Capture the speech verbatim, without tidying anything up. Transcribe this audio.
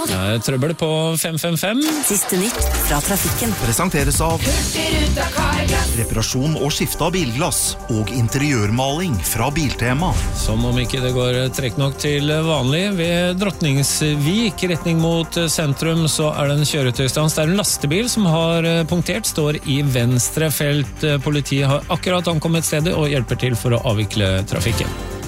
Det er trøbbel på fem fem fem. Siste nytt fra trafikken. Presenteres av reparasjon og skifte av bilglass og interiørmaling fra Biltema. Som om ikke det går trekk nok til vanlig. Ved Drottningsvik, retning mot sentrum, så er det en kjøretøystans. Det er en lastebil som har punktert, står i venstre felt. Politiet har akkurat ankommet stedet og hjelper til for å avvikle trafikken.